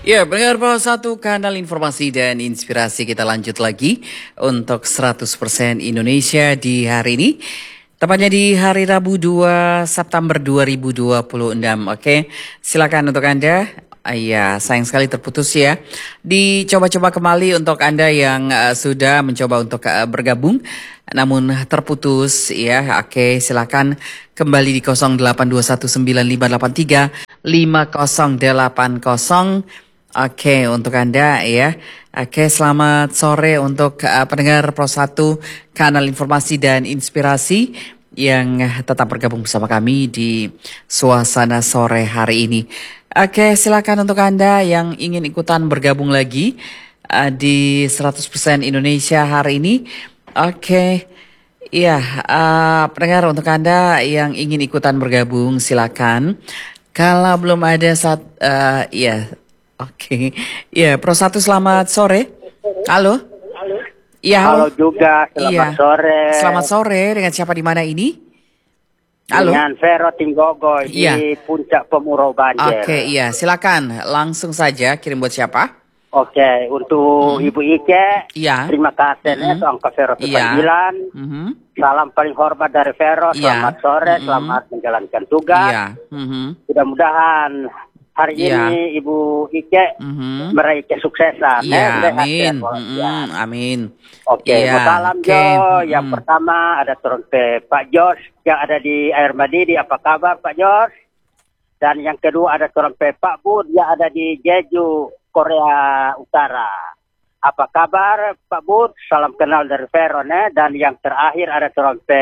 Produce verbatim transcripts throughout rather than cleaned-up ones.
Ya, pendengar Pro satu kanal informasi dan inspirasi, kita lanjut lagi untuk seratus persen Indonesia di hari ini. Tepatnya di hari Rabu dua September dua ribu dua puluh enam. Oke, silakan untuk Anda. Iya, sayang sekali terputus ya. Dicoba-coba kembali untuk Anda yang uh, sudah mencoba untuk uh, bergabung namun terputus ya. Oke, silakan kembali di nol delapan dua satu sembilan lima delapan tiga lima nol delapan nol. Oke, untuk Anda ya. Oke, selamat sore untuk uh, pendengar Pro satu kanal informasi dan inspirasi yang tetap bergabung bersama kami di suasana sore hari ini. Oke, silakan untuk Anda yang ingin ikutan bergabung lagi uh, di seratus persen Indonesia hari ini. Oke, iya, uh, pendengar untuk Anda yang ingin ikutan bergabung silakan. Kalau belum ada saat, uh, ya. Oke, ya, Pro satu selamat sore. Halo. Iya, halo. Halo juga, selamat iya. sore. Selamat sore, dengan siapa di mana ini? Halo. Dengan Vero Tinggogoy Iya. di Puncak Pemurau Banjar. Oke, iya, silakan langsung saja kirim buat siapa? Oke, untuk Hmm. Ibu Ike, Iya. terima kasih Hmm. nih, angka Vero Iya. sembilan. Mhm. Salam paling hormat dari Vero, Iya. selamat sore, Hmm. selamat menjalankan tugas. Iya. Mhm. Mudah-mudahan hari Iya. ini Ibu Ike Mhm. meraih kesuksesan. Iya, eh, sehat, amin. sehat, Mhm, ya. Amin. Oke, Iya, salam oke. Jo. Yang Mhm. pertama ada Toronto Pak Jos yang ada di Air Madidi. Apa kabar Pak Jos? Dan yang kedua ada Toronto Pak Bud yang ada di Jeju, Korea Utara. Apa kabar Pak Bud? Salam kenal dari Veron. Eh? Dan yang terakhir ada Toronto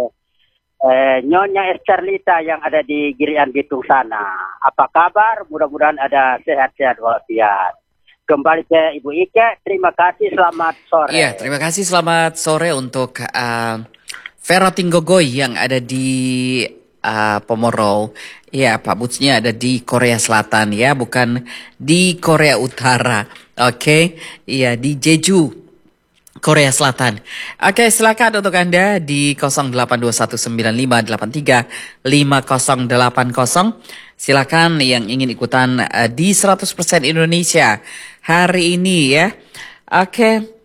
eh, Nyonya Escarlita yang ada di Girian Bitung sana. Apa kabar? Mudah-mudahan ada sehat-sehat walafiat. Kembali ke Ibu Ike, terima kasih, selamat sore. Iya, terima kasih, selamat sore untuk uh, Vero Tinggogoy yang ada di uh, Pomoro. Iya, Pak Butsnya ada di Korea Selatan ya, bukan di Korea Utara. Oke, iya di Jeju, Korea Selatan. Oke, silakan untuk Anda di nol delapan dua satu sembilan lima delapan tiga lima nol delapan nol. Silakan yang ingin ikutan uh, di seratus persen Indonesia hari ini ya. Oke.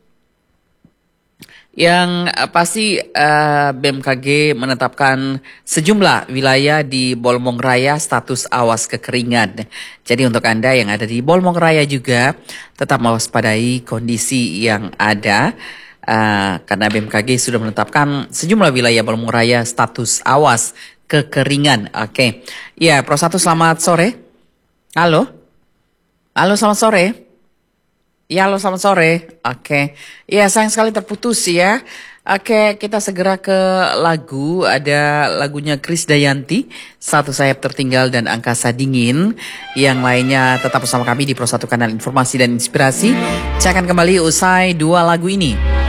Yang uh, pasti uh, B M K G menetapkan sejumlah wilayah di Bolmong Raya status awas kekeringan. Jadi untuk Anda yang ada di Bolmong Raya juga tetap mewaspadai kondisi yang ada. Uh, karena B M K G sudah menetapkan sejumlah wilayah Bolmong Raya status awas kekeringan. Oke. Ya, Pro satu selamat sore. Halo. Halo, selamat sore. Ya, halo, selamat sore. Oke. Ya, sayang sekali terputus ya. Oke, kita segera ke lagu. Ada lagunya Kris Dayanti, Satu Sayap Tertinggal dan Angkasa Dingin. Yang lainnya tetap bersama kami di Pro satu Kanal Informasi dan Inspirasi. Saya akan kembali usai dua lagu ini.